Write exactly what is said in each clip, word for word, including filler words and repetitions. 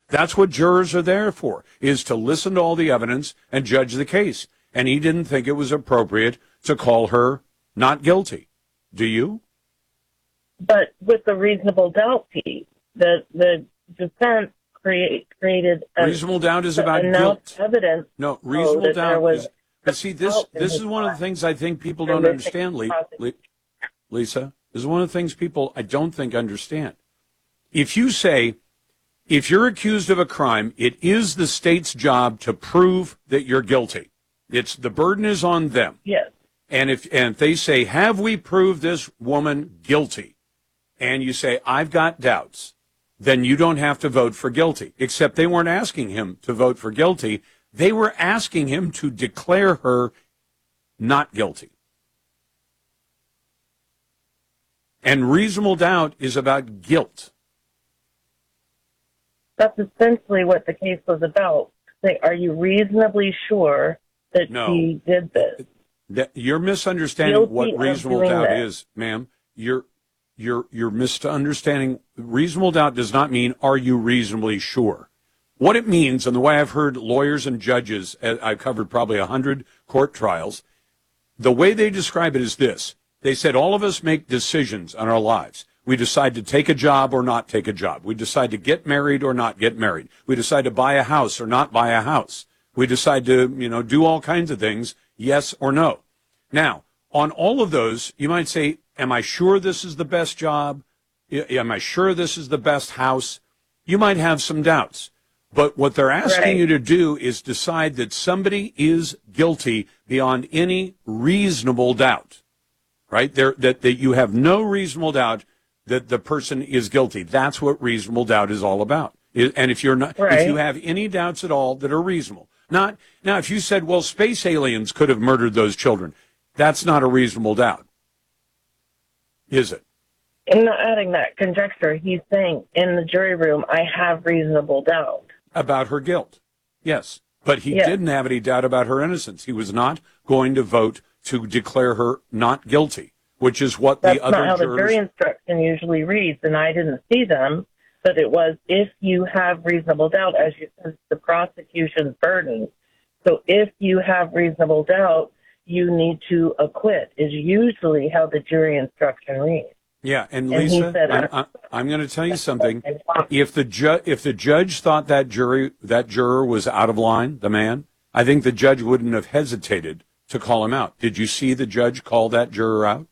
That's what jurors are there for, is to listen to all the evidence and judge the case. And he didn't think it was appropriate to call her not guilty. Do you? But with the reasonable doubt piece, the the defense create, created a, reasonable doubt is about enough guilt. evidence. No, reasonable doubt was is. But see, this this is one of the things I think people don't understand, Lisa. This is one of the things people I don't think understand. If you say, if you're accused of a crime, it is the state's job to prove that you're guilty. It's the burden is on them. Yes. And if and if they say, have we proved this woman guilty? And you say, I've got doubts, then you don't have to vote for guilty. Except they weren't asking him to vote for guilty. They were asking him to declare her not guilty. And reasonable doubt is about guilt. That's essentially what the case was about. Say, are you reasonably sure that no. she did this? That, you're misunderstanding Guilty what reasonable doubt that. is, ma'am. You're you're you're misunderstanding. Reasonable doubt does not mean are you reasonably sure. What it means, and the way I've heard lawyers and judges, I've covered probably a hundred court trials, the way they describe it is this. They said all of us make decisions in our lives. We decide to take a job or not take a job. We decide to get married or not get married. We decide to buy a house or not buy a house. We decide to, you know, do all kinds of things, yes or no. Now, on all of those, you might say, am I sure this is the best job? Am I sure this is the best house? You might have some doubts. But what they're asking right. you to do is decide that somebody is guilty beyond any reasonable doubt, right? There, that, that you have no reasonable doubt that the person is guilty. That's what reasonable doubt is all about. And if you're not, right. if you have any doubts at all that are reasonable, not now, if you said, well, space aliens could have murdered those children, that's not a reasonable doubt, is it? In not adding that conjecture, he's saying in the jury room, I have reasonable doubt. About her guilt, yes. But he yes. didn't have any doubt about her innocence. He was not going to vote to declare her not guilty, which is what That's the other not how jurors... the jury instruction usually reads, and I didn't see them, but it was if you have reasonable doubt, as you said, the prosecution's burden. So if you have reasonable doubt, you need to acquit, is usually how the jury instruction reads. Yeah, and, and Lisa, said, I'm, I'm, I'm going to tell you something. If the ju- if the judge thought that jury that juror was out of line, the man, I think the judge wouldn't have hesitated to call him out. Did you see the judge call that juror out?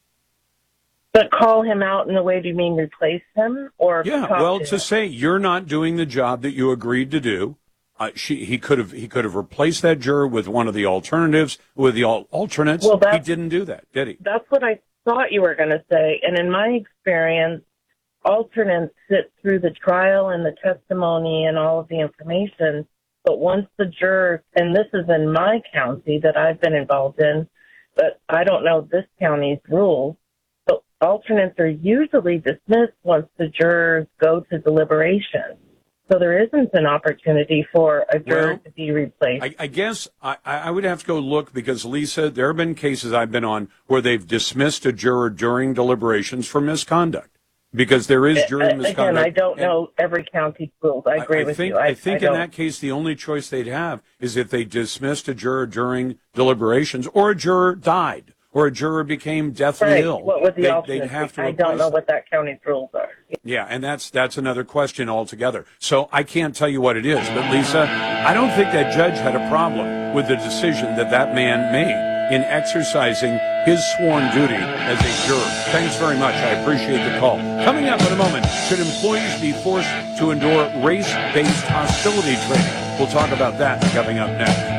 But call him out in the way, do you mean replace him? Or yeah, well, to, to say you're not doing the job that you agreed to do, uh, she, he could have he could have replaced that juror with one of the alternatives, with the al- alternates. Well, he didn't do that, did he? That's what I thought you were going to say. And in my experience, alternates sit through the trial and the testimony and all of the information. But once the jurors, and this is in my county that I've been involved in, but I don't know this county's rules, but alternates are usually dismissed once the jurors go to deliberation. So there isn't an opportunity for a juror well, to be replaced. I, I guess I, I would have to go look because, Lisa, there have been cases I've been on where they've dismissed a juror during deliberations for misconduct because there is jury Again, misconduct. Again, I don't and know every county's rules. I agree I, I with think, you. I, I think I in that case, the only choice they'd have is if they dismissed a juror during deliberations or a juror died or a juror became deathly right. ill. What would the they, alternate they'd have to I don't know them. what that county's rules are. Yeah, and that's that's another question altogether. So I can't tell you what it is. But, Lisa, I don't think that judge had a problem with the decision that that man made in exercising his sworn duty as a juror. Thanks very much. I appreciate the call. Coming up in a moment, should employees be forced to endure race-based hostility training? We'll talk about that coming up next.